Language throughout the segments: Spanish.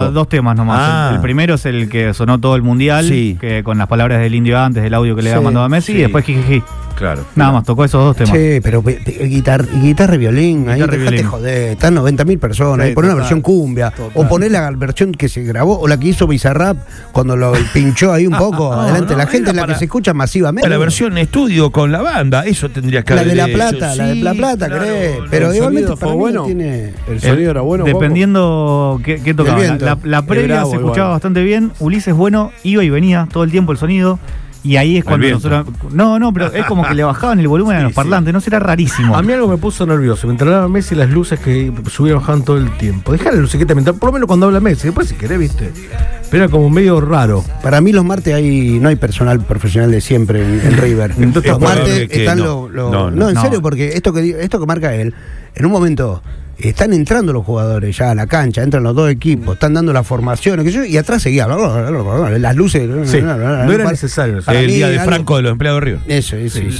dos temas nomás. El primero es el que sonó todo el mundial, que con las palabras del Indio antes, del audio que le había mandado a Messi, y después Jijiji. Claro. Nada más, tocó esos dos temas. Sí, pero guitarra y violín, ahí dejate joder, están 90.000 personas, ahí poner una versión cumbia, o poner la versión que se grabó, o la que hizo Bizarrap cuando lo pinchó ahí un poco, adelante, la gente es la que se escucha masivamente. La versión estudio con la banda, eso tendría que haber. La de La Plata, claro, ¿crees? Pero igualmente fue bueno. El sonido era bueno. Dependiendo qué tocaba. La previa se escuchaba bastante bien, Ulises bueno, iba y venía todo el tiempo el sonido. Y ahí es cuando nosotros... No, pero es como que le bajaban el volumen a los parlantes, no será rarísimo. A mí algo me puso nervioso, me entraba Messi las luces que subían y bajaban todo el tiempo. Dejá la luciqueta mental, por lo menos cuando habla Messi, después si querés, viste. Pero era como medio raro. Para mí los martes no hay personal profesional de siempre en River. Los martes están No, en serio, porque esto que marca él, en un momento... Están entrando los jugadores ya a la cancha, entran los dos equipos, están dando las formaciones, y atrás seguía las luces. No era necesario. El día de Franco de los empleados de River. Eso.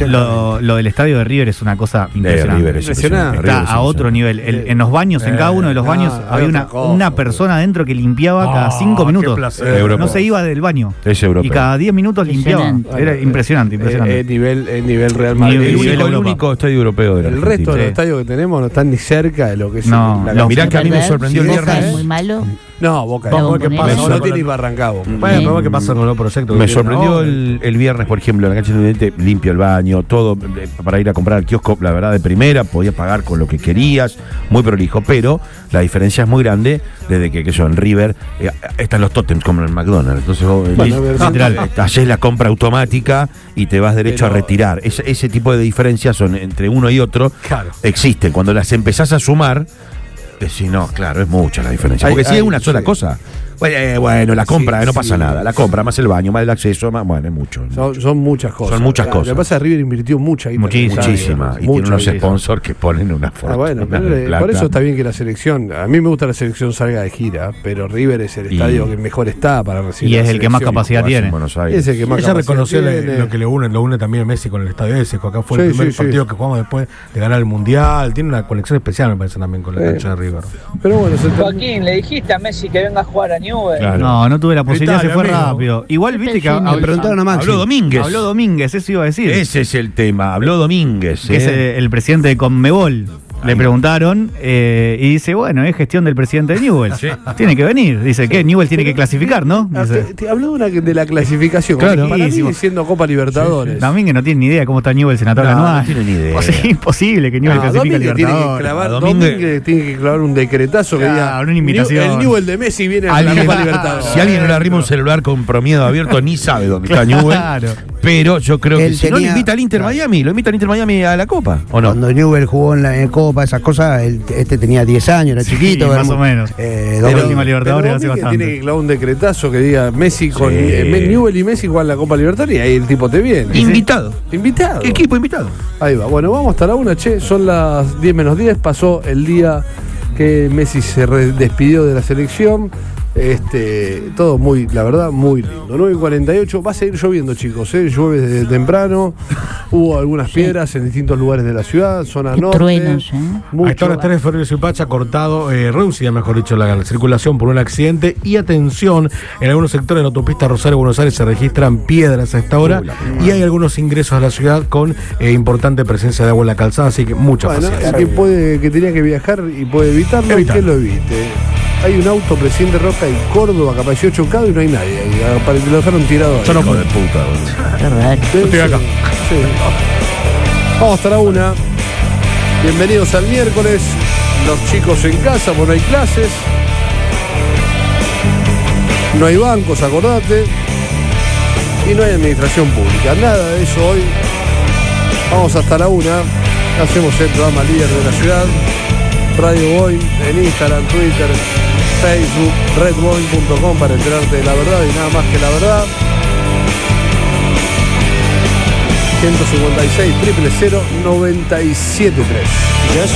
Lo del estadio de River es una cosa impresionante. Está a otro nivel. En los baños, en cada uno de los baños, había una persona adentro que limpiaba cada 5 minutos. No se iba del baño. Y cada 10 minutos limpiaba. Era impresionante. Nivel Real Madrid. El único estadio europeo de la Argentina. El resto de los estadios que tenemos no están ni cerca de lo que es mirá que a mí me sorprendió el viernes. ¿Es muy malo? No, Boca. ¿Qué pasa? No tiene ni Barrancabo. Bueno, pero ¿qué pasa con los proyectos? Me sorprendió el viernes, por ejemplo, en la cancha de Independiente, limpio el baño, todo para ir a comprar al kiosco, la verdad, de primera, podías pagar con lo que querías, muy prolijo, pero la diferencia es muy grande desde que en River están los tótems como en el McDonald's. Entonces literal, hacés la compra automática y te vas derecho a retirar. Ese tipo de diferencias son entre uno y otro, existen. Cuando las empezás a sumar, decís, no, claro, es mucha la diferencia. Porque si es una sola cosa, bueno, la compra, no pasa nada. La compra, más el baño, más el acceso, más, bueno, es mucho. Son muchas cosas. Son muchas cosas. Lo que pasa es que River invirtió muchísima. Y tiene unos sponsors que ponen una fortuna. Por eso está bien que la selección, a mí me gusta la selección salga de gira, pero River es el estadio que mejor está para recibir. Y es el que más capacidad tiene. Es el que más ella reconoció lo que lo une también Messi con el estadio ese. Acá fue el primer partido que jugamos después de ganar el Mundial. Tiene una conexión especial, me parece, también con la cancha de River. Pero bueno, Joaquín, le dijiste a Messi que venga a jugar a Newell's. Claro. No tuve la posibilidad, se fue rápido. Igual viste que preguntaron a Maxi. Habló Domínguez, eso iba a decir. Ese es el tema, habló Domínguez. Que es el presidente de Conmebol. Le preguntaron y dice, bueno, es gestión del presidente de Newell's. Tiene que venir. Dice, ¿qué? Newell's tiene que clasificar, ¿no? Te habló de la clasificación. Claro. Para mí diciendo Copa Libertadores. También que no tiene ni idea cómo está Newell's en la tabla anual. No tiene ni idea. Es imposible que Newell's clasifique a Libertadores. Domínguez tiene que clavar un decretazo que diga una invitación. El Newell's de Messi viene a la Copa Libertadores. Si alguien no le arrima un celular con promiedo abierto, ni sabe dónde está Newell's. Pero yo creo que si no, le invita al Inter Miami, lo invita al Inter Miami a la Copa, ¿o no? Cuando Newell's jugó en la Copa, esas cosas, tenía 10 años, era chiquito. Más o menos. La última Libertadores hace bastante. Tiene que clavar un decretazo que diga Messi con Newell's y Messi juegan la Copa Libertadores y ahí el tipo te viene. Invitado. Equipo invitado. Ahí va. Bueno, vamos hasta la 1, son las 10 menos 10. Pasó el día que Messi se despidió de la selección. Todo la verdad, muy lindo. 9:48, va a seguir lloviendo, chicos, llueve desde temprano, hubo algunas piedras en distintos lugares de la ciudad, zona norte. Truenos, A esta hora 3 de febrero Suipacha cortado, reducida, mejor dicho, la circulación por un accidente. Y atención, en algunos sectores de la autopista Rosario-Buenos Aires se registran piedras a esta hora y hay algunos ingresos a la ciudad con importante presencia de agua en la calzada, así que mucha paciencia. Que tenía que viajar y puede evitarlo, que lo evite. Hay un auto, Presidente Roca, en Córdoba, que apareció chocado y no hay nadie. Lo dejaron tirado ahí. Yo no puedo de puta. Qué raro. Estoy acá. Sí. Vamos hasta la 1. Bienvenidos al miércoles. Los chicos en casa, no hay clases. No hay bancos, acordate. Y no hay administración pública. Nada de eso hoy. Vamos hasta la 1. Hacemos el programa líder de la ciudad. Radio Boeing en Instagram, Twitter, Facebook, redboeing.com para enterarte de la verdad y nada más que la verdad. 156 000 973.